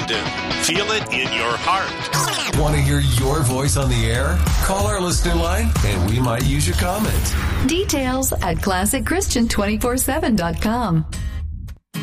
it and feel it in your heart. Want to hear your voice on the air? Call our listener line and we might use your comment. Details at ClassicChristian247.com.